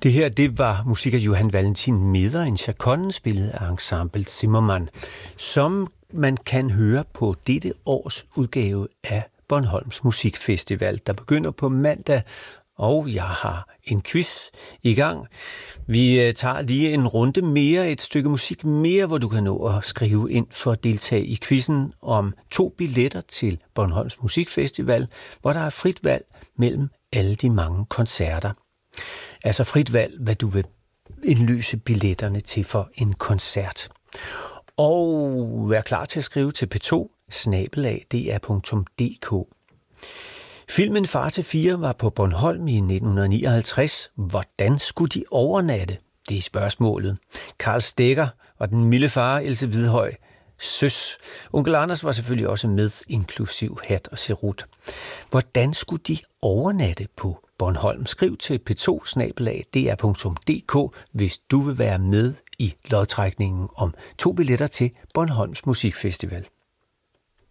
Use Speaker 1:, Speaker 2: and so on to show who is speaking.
Speaker 1: Det her, det var musik af Johan Valentin Meder, en chaconne spillet af Ensemble Zimmermann, som man kan høre på dette års udgave af Bornholms Musikfestival, der begynder på mandag, og jeg har en quiz i gang. Vi tager lige en runde mere, et stykke musik mere, hvor du kan nå at skrive ind for at deltage i quizzen om 2 billetter til Bornholms Musikfestival, hvor der er frit valg mellem alle de mange koncerter. Altså frit valg, hvad du vil indløse billetterne til for en koncert. Og vær klar til at skrive til p2@dr.dk. Filmen Far til 4 var på Bornholm i 1959. Hvordan skulle de overnatte? Det er spørgsmålet. Karl Stegger og den milde far Else Hvidhøj søs. Onkel Anders var selvfølgelig også med, inklusiv hat og serut. Hvordan skulle de overnatte på Bornholm? Skriv til p2@dr.dk, hvis du vil være med i lodtrækningen om 2 billetter til Bornholms Musikfestival.